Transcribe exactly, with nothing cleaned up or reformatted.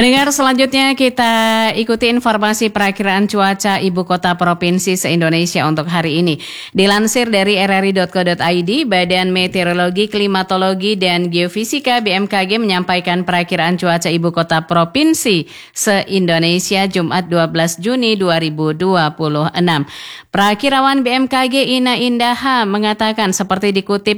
Pendengar, selanjutnya kita ikuti informasi perakiraan cuaca ibu kota provinsi se-Indonesia untuk hari ini. Dilansir dari r r i dot co dot i d, Badan Meteorologi, Klimatologi, dan Geofisika B M K G menyampaikan perakiraan cuaca ibu kota provinsi se-Indonesia Jumat dua belas Juni dua ribu dua puluh enam. Perakirawan B M K G Ina Indaha mengatakan seperti dikutip